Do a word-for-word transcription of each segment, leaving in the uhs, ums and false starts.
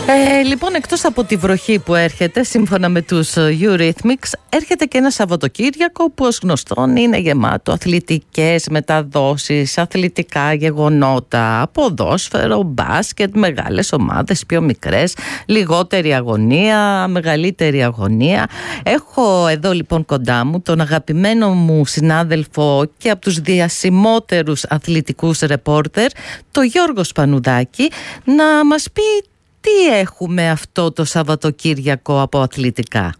Ε, λοιπόν, εκτός από τη βροχή που έρχεται, σύμφωνα με τους Eurythmics, έρχεται και ένα Σαββατοκύριακο που ως γνωστόν είναι γεμάτο αθλητικές μεταδόσεις, αθλητικά γεγονότα, ποδόσφαιρο, μπάσκετ, μεγάλες ομάδες, πιο μικρές, λιγότερη αγωνία, μεγαλύτερη αγωνία. Έχω εδώ λοιπόν κοντά μου τον αγαπημένο μου συνάδελφο και από τους διασημότερους αθλητικούς ρεπόρτερ, το Γιώργο Σπανουδάκη, να μας πει τι έχουμε αυτό το Σαββατοκύριακο από αθλητικά.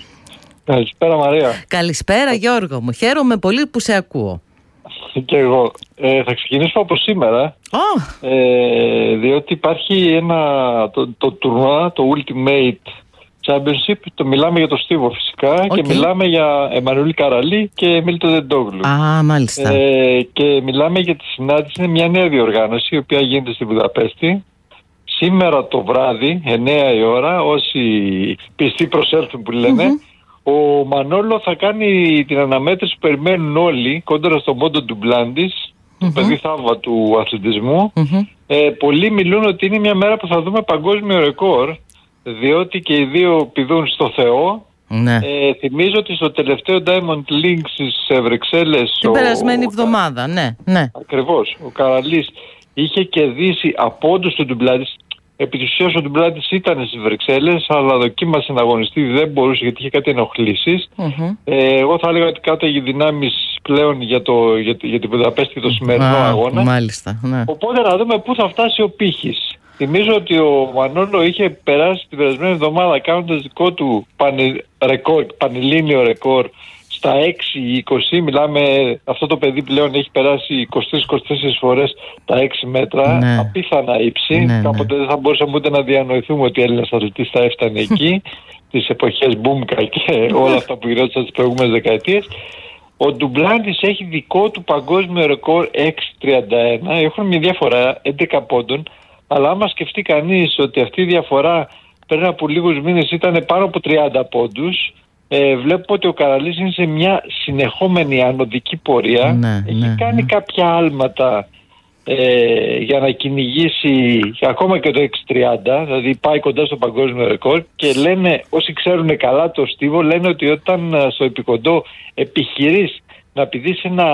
Καλησπέρα Μαρία. Καλησπέρα Γιώργο μου, χαίρομαι πολύ που σε ακούω. Και εγώ. Ε, θα ξεκινήσω από σήμερα, oh. ε, διότι υπάρχει ένα, το, το τουρνουά, το Ultimate Championship, το μιλάμε για το Στίβο φυσικά okay. και μιλάμε για Εμμανουήλ Καραλή και Μίλτο Τεντόγλου. Α, ah, μάλιστα. Ε, και μιλάμε για τη συνάντηση, είναι μια νέα διοργάνωση η οποία γίνεται στη Βουδαπέστη. Σήμερα το βράδυ, εννιά η ώρα, όσοι πιστοί προσέλθουν που λένε, mm-hmm. ο Μανόλο θα κάνει την αναμέτρηση που περιμένουν όλοι κόντρα στο Μόντο Ντουμπλάντης, mm-hmm. το παιδί θαύμα του αθλητισμού. Mm-hmm. Ε, πολλοί μιλούν ότι είναι μια μέρα που θα δούμε παγκόσμιο ρεκόρ, διότι και οι δύο πηδούν στο Θεό. Ναι. Ε, θυμίζω ότι στο τελευταίο Diamond League στις Βρυξέλλες... Την ο... περασμένη εβδομάδα, ναι. ναι. Ακριβώς, ο Καραλής είχε κερδίσει από όντως τον Ντουμπλάντης. Επί της ουσίας ο Ντουμπλάντης ήταν στις Βρυξέλλες, αλλά δοκίμασε να αγωνιστεί, δεν μπορούσε γιατί είχε κάτι ενοχλήσεις. Mm-hmm. Ε, εγώ θα έλεγα ότι κάτω οι δυνάμεις πλέον για, το, για, για την Βουδαπέστη το σημερινό ah, αγώνα. Μάλιστα, ναι. Οπότε να δούμε πού θα φτάσει ο πύχης. Θυμίζω ότι ο Μανόλο είχε περάσει την περασμένη εβδομάδα κάνοντας δικό του πανε, ρεκόρ, πανελλήνιο ρεκόρ στα έξι είκοσι. Μιλάμε, αυτό το παιδί πλέον έχει περάσει είκοσι τρεις είκοσι τέσσερις φορές τα έξι μέτρα, ναι. απίθανα ύψη. Ναι, κάποτε ναι. δεν θα μπορούσαμε ούτε να διανοηθούμε ότι ο Έλληνας αθλητής θα έφτανε εκεί, τις εποχές Μπούμκα και όλα αυτά που γινόντουσαν τις προηγούμενες δεκαετίες. Ο Ντουμπλάντης έχει δικό του παγκόσμιο ρεκόρ έξι τριάντα ένα, έχουν μια διαφορά έντεκα πόντων, αλλά άμα σκεφτεί κανείς ότι αυτή η διαφορά πριν από λίγους μήνες ήταν πάνω από τριάντα πόντους, ε, βλέπουμε ότι ο Καραλής είναι σε μια συνεχόμενη ανωδική πορεία. Ναι, έχει ναι, κάνει ναι. κάποια άλματα ε, για να κυνηγήσει ακόμα και το έξι τριάντα, δηλαδή πάει κοντά στο παγκόσμιο ρεκόρ, και λένε, όσοι ξέρουν καλά το Στίβο, λένε ότι όταν στο επικοντό επιχειρείς να πηδείς ένα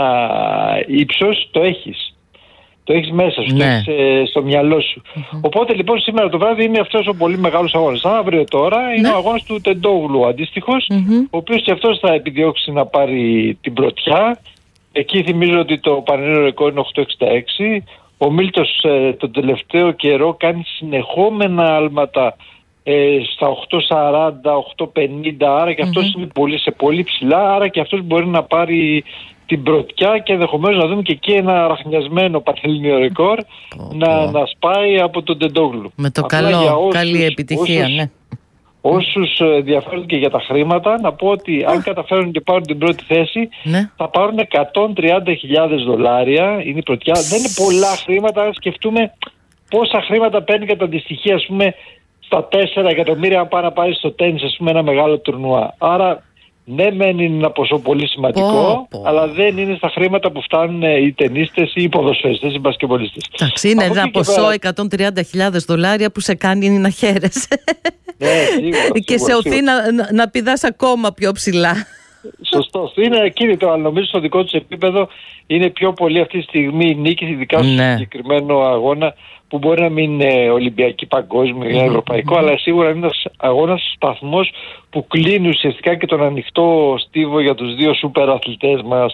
ύψος, το έχεις. Το έχεις μέσα σου, ναι. το έχεις ε, στο μυαλό σου. Mm-hmm. Οπότε λοιπόν σήμερα το βράδυ είναι αυτός ο πολύ μεγάλος αγώνας. Αύριο τώρα είναι ναι. ο αγώνας του Τεντόγλου αντίστοιχος, mm-hmm. ο οποίος και αυτός θα επιδιώξει να πάρει την πρωτιά. Εκεί θυμίζω ότι το πανελλήνιο ρεκόρ είναι οκτώ εξήντα έξι. Ο Μίλτος ε, τον τελευταίο καιρό κάνει συνεχόμενα άλματα ε, στα οκτώ σαράντα, οκτώ πενήντα, άρα και αυτός mm-hmm. είναι πολύ, σε πολύ ψηλά, άρα και αυτός μπορεί να πάρει την πρωτιά και ενδεχομένως να δούμε και εκεί ένα ραχνιασμένο πανελλήνιο ρεκόρ oh, να, oh. να σπάει από τον Τεντόγλου. Με το Απλά καλό, όσους, καλή επιτυχία, όσους, ναι. Όσους ενδιαφέρονται και για τα χρήματα, να πω ότι oh. αν καταφέρουν και πάρουν την πρώτη θέση, ναι. θα πάρουν εκατόν τριάντα χιλιάδες δολάρια, είναι η πρωτιά. Δεν είναι πολλά χρήματα, αν σκεφτούμε πόσα χρήματα παίρνει κατά αντιστοιχεία, ας πούμε, στα τέσσερα εκατομμύρια αν πάει να πάρει στο τένις, ας πούμε, ένα μεγάλο τουρνουά. Άρα, ναι, μεν είναι ένα ποσό πολύ σημαντικό, πω, πω. αλλά δεν είναι στα χρήματα που φτάνουν οι τενίστες ή οι ποδοσφαιριστές ή οι μπασκετμπολίστες. Εντάξει, είναι ένα ποσό πέρα... εκατόν τριάντα χιλιάδες δολάρια που σε κάνει να χαίρεσαι. Ναι, σίγουρα, και σίγουρα, σε οθεί να, να, να πηδάς ακόμα πιο ψηλά. Σωστό. Είναι κίνητο, αλλά νομίζω στο δικό τους επίπεδο είναι πιο πολύ αυτή τη στιγμή η νίκη, ειδικά στο ναι. συγκεκριμένο αγώνα, που μπορεί να μην είναι Ολυμπιακή, παγκόσμιο ή ευρωπαϊκό, mm-hmm. αλλά σίγουρα είναι ένας αγώνας σταθμός που κλείνει ουσιαστικά και τον ανοιχτό στίβο για τους δύο σούπερ αθλητές μας.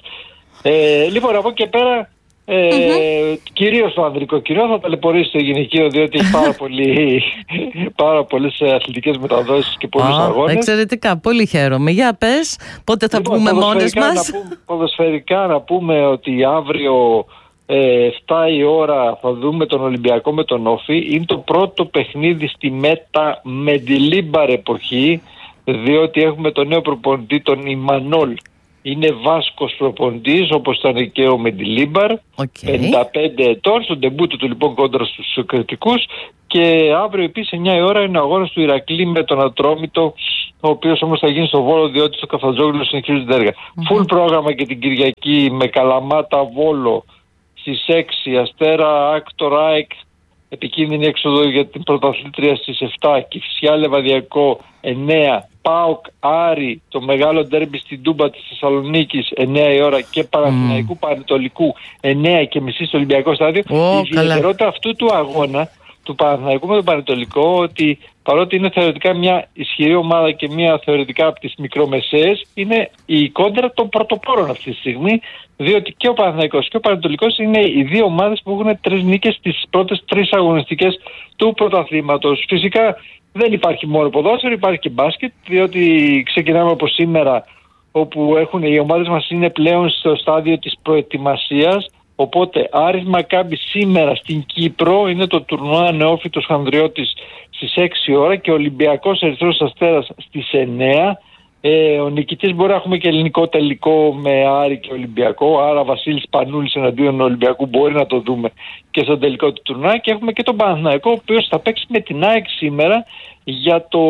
Ε, λοιπόν, από και πέρα, ε, mm-hmm. κυρίως το ανδρικό κοινό θα ταλαιπωρήσει το γυναικείο, διότι έχει πάρα, πολύ, πάρα πολλές αθλητικές μεταδόσεις και πολλούς oh, αγώνες. Εξαιρετικά, πολύ χαίρομαι. Για πες, πότε θα λοιπόν, πούμε μόνες μας. Να πούμε, ποδοσφαιρικά να πούμε ότι αύριο Ε, εφτά η ώρα θα δούμε τον Ολυμπιακό με τον Όφη. Είναι το πρώτο παιχνίδι στη Μέτα Μεντιλίμπαρ εποχή, διότι έχουμε τον νέο προπονητή, τον Ιμανόλ. Είναι Βάσκος προπονητής, όπως ήταν και ο Μεντιλίμπαρ, okay. πενήντα πέντε ετών, στον ντεμπούτο του λοιπόν κόντρα στους κριτικούς. Και αύριο επίσης εννιά η ώρα είναι ο αγώνας του Ηρακλή με τον Ατρόμητο, ο οποίος όμως θα γίνει στο Βόλο, διότι στο Καφτατζόγλιο συνεχίζονται έργα. Mm-hmm. Full πρόγραμμα και την Κυριακή με Καλαμάτα Βόλο στις έξι, Αστέρα Άκτορ ΑΕΚ επικίνδυνη έξοδο για την πρωταθλήτρια στις επτά, Κηφισιά Λεβαδιακό εννέα, ΠΑΟΚ Άρη, το μεγάλο ντέρμπι στην Τούμπα της Θεσσαλονίκης εννέα η ώρα και Παναθηναϊκού mm. Πανετολικού εννέα και μισή στο Ολυμπιακό Στάδιο. Oh, η ιδιαιτερότητα αυτού του αγώνα του Παναθηναϊκού με τον Πανετολικό, ότι παρότι είναι θεωρητικά μια ισχυρή ομάδα και μια θεωρητικά από τις μικρομεσαίες, είναι η κόντρα των πρωτοπόρων αυτή τη στιγμή, διότι και ο Παναθηναϊκός και ο Πανετολικός είναι οι δύο ομάδες που έχουν τρεις νίκες στις πρώτες τρεις αγωνιστικές του πρωταθλήματος. Φυσικά δεν υπάρχει μόνο ποδόσφαιρο, υπάρχει και μπάσκετ, διότι ξεκινάμε από σήμερα, όπου έχουν, οι ομάδες μας είναι πλέον στο στάδιο της προετοιμασίας. Οπότε Άρης Μακάμπι σήμερα στην Κύπρο, είναι το τουρνουά Νεόφυτος Χανδριώτης στις έξι ώρα και Ολυμπιακός Ερυθρός Αστέρας στις εννέα. Ε, ο νικητής μπορεί να έχουμε και ελληνικό τελικό με Άρη και Ολυμπιακό, άρα Βασίλης Πανούλης εναντίον Ολυμπιακού μπορεί να το δούμε και στο τελικό του τουρνουά, και έχουμε και τον Παναθηναϊκό, ο οποίος θα παίξει με την ΑΕΚ σήμερα για το,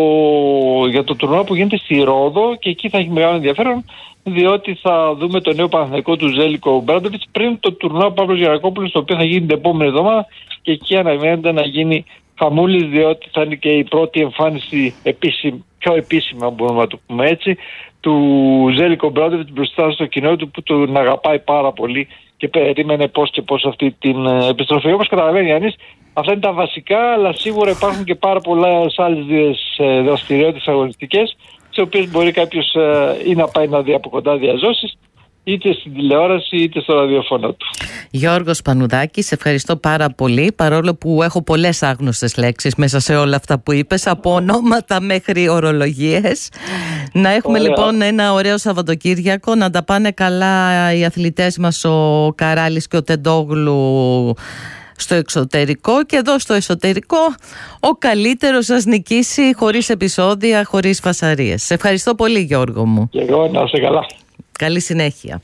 για το τουρνουά που γίνεται στη Ρόδο, και εκεί θα έχει μεγάλο ενδιαφέρον, διότι θα δούμε το νέο Παναθηναϊκό του Ζέλικο Μπράντοβιτς πριν το τουρνουά Παύλος Γερακόπουλος, το οποίο θα γίνει την επόμενη εβδομάδα, και εκεί αναμένεται να γίνει χαμούλης, διότι θα είναι και η πρώτη εμφάνιση επίσημη, πιο επίσημα μπορούμε να το πούμε έτσι, του Ζέλικο Μπράντοβιτς μπροστά στο κοινό του, που τον αγαπάει πάρα πολύ και περίμενε πώς και πώς αυτή την επιστροφή. Όπως καταλαβαίνει Γιάννης, αυτά είναι τα βασικά, αλλά σίγουρα υπάρχουν και πάρα πολλές άλλες δραστηριότητες αγωνιστικές, τις οποίες μπορεί κάποιος ή να πάει να δει από κοντά διαζώσεις, είτε στην τηλεόραση είτε στο ραδιοφωνό του. Γιώργος Πανουδάκης, σε ευχαριστώ πάρα πολύ, παρόλο που έχω πολλές άγνωστες λέξεις μέσα σε όλα αυτά που είπες, από ονόματα μέχρι ορολογίες. Να έχουμε Ωραία. λοιπόν ένα ωραίο Σαββατοκύριακο, να τα πάνε καλά οι αθλητές μας, ο Καράλης και ο Τεντόγλου στο εξωτερικό, και εδώ στο εσωτερικό ο καλύτερος σας νικήσει, χωρίς επεισόδια, χωρίς φασαρίες. Σε ευχαριστώ πολύ, Γιώργο μου. Και εγώ, να είστε καλά. Καλή συνέχεια.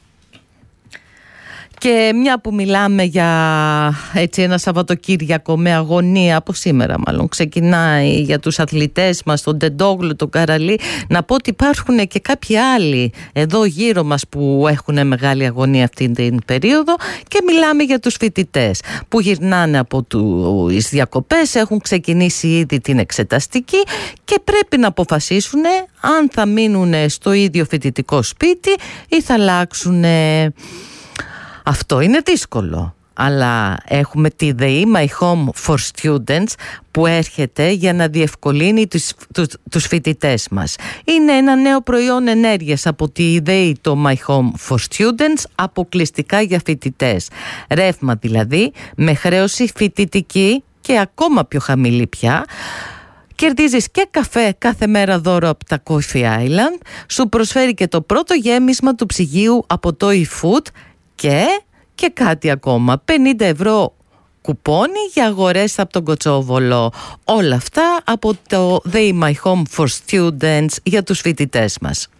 Και μια που μιλάμε για έτσι ένα Σαββατοκύριακο με αγωνία, από σήμερα μάλλον ξεκινάει για τους αθλητές μας, τον Τεντόγλου, τον Καραλή, να πω ότι υπάρχουν και κάποιοι άλλοι εδώ γύρω μας που έχουν μεγάλη αγωνία αυτή την περίοδο, και μιλάμε για τους φοιτητές που γυρνάνε από τις διακοπές, έχουν ξεκινήσει ήδη την εξεταστική και πρέπει να αποφασίσουν αν θα μείνουν στο ίδιο φοιτητικό σπίτι ή θα αλλάξουν. Αυτό είναι δύσκολο, αλλά έχουμε τη ΔΕΗ My Home for Students που έρχεται για να διευκολύνει τους, τους, τους φοιτητές μας. Είναι ένα νέο προϊόν ενέργειας από τη ΔΕΗ, το My Home for Students, αποκλειστικά για φοιτητές. Ρεύμα δηλαδή, με χρέωση φοιτητική και ακόμα πιο χαμηλή πια. Κερδίζεις και καφέ κάθε μέρα δώρο από τα Coffee Island. Σου προσφέρει και το πρώτο γέμισμα του ψυγείου από το eFood. Και, και κάτι ακόμα, πενήντα ευρώ κουπόνι για αγορές από τον Κοτσόβολο. Όλα αυτά από το They My Home for Students για τους φοιτητές μας.